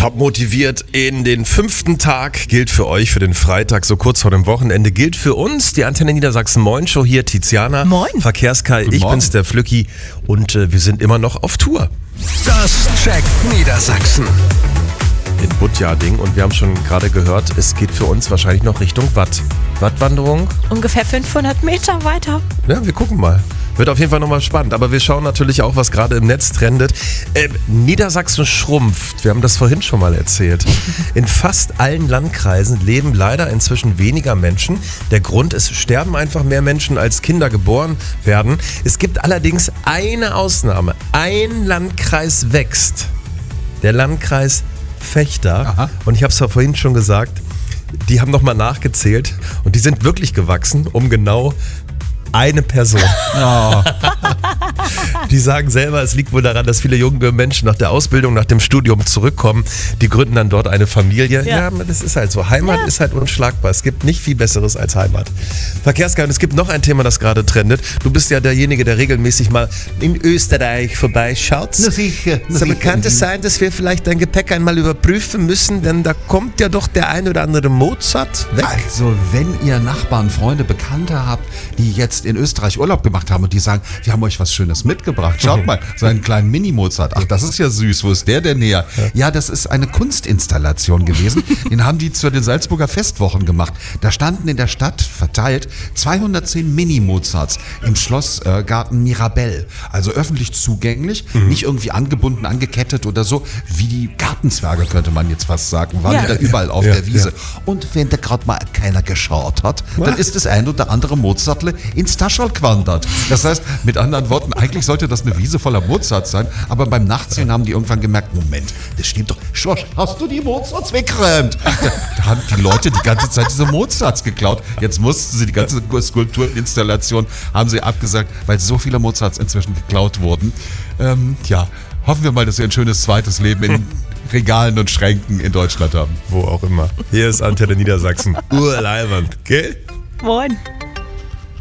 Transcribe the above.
Top motiviert in den 5. Tag, gilt für euch, für den Freitag, so kurz vor dem Wochenende, gilt für uns die Antenne Niedersachsen Moin Show, hier Tiziana, Moin. Verkehrskai, ich bin's, der Flücki und wir sind immer noch auf Tour. Das checkt Niedersachsen. In Budjading und wir haben schon gerade gehört, es geht für uns wahrscheinlich noch Richtung Watt. Wattwanderung? Ungefähr 500 Meter weiter. Ja, wir gucken mal. Wird auf jeden Fall nochmal spannend, aber wir schauen natürlich auch, was gerade im Netz trendet. Niedersachsen schrumpft, wir haben das vorhin schon mal erzählt. In fast allen Landkreisen leben leider inzwischen weniger Menschen. Der Grund ist, es sterben einfach mehr Menschen, als Kinder geboren werden. Es gibt allerdings eine Ausnahme. Ein Landkreis wächst. Der Landkreis Vechta. Aha. Und ich habe es ja vorhin schon gesagt, die haben nochmal nachgezählt und die sind wirklich gewachsen, um genau eine Person. Oh. Die sagen selber, es liegt wohl daran, dass viele junge Menschen nach der Ausbildung, nach dem Studium zurückkommen. Die gründen dann dort eine Familie. Ja, das ist halt so. Heimat ist halt unschlagbar. Es gibt nicht viel Besseres als Heimat. Verkehrskai, und es gibt noch ein Thema, das gerade trendet. Du bist ja derjenige, der regelmäßig mal in Österreich vorbeischaut. Na sicher. Kann es sein, dass wir vielleicht dein Gepäck einmal überprüfen müssen? Denn da kommt ja doch der ein oder andere Mozart weg. Also, wenn ihr Nachbarn, Freunde, Bekannte habt, die jetzt in Österreich Urlaub gemacht haben und die sagen, wir haben euch was Schönes mitgebracht. Schaut mal, so einen kleinen Mini-Mozart. Ach, das ist ja süß. Wo ist der denn her? Ja, das ist eine Kunstinstallation gewesen. Den haben die zu den Salzburger Festwochen gemacht. Da standen in der Stadt verteilt 210 Mini-Mozarts im Schlossgarten Mirabell. Also öffentlich zugänglich, nicht irgendwie angebunden, angekettet oder so. Wie die Gartenzwerge, könnte man jetzt fast sagen, waren die da überall auf der Wiese. Und wenn da gerade mal keiner geschaut hat, dann ist das ein oder andere Mozartle ins Taschel gewandert. Das heißt, mit anderen Worten, eigentlich sollte das eine Wiese voller Mozarts sein, aber beim Nachsehen haben die irgendwann gemerkt, Moment, das stimmt doch. Schorsch, hast du die Mozarts weggeräumt? Da haben die Leute die ganze Zeit diese Mozarts geklaut. Jetzt mussten sie die ganze Skulpturinstallation, haben sie abgesagt, weil so viele Mozarts inzwischen geklaut wurden. Hoffen wir mal, dass wir ein schönes zweites Leben in Regalen und Schränken in Deutschland haben. Wo auch immer. Hier ist Antenne Niedersachsen. Urleiband, gell? Moin.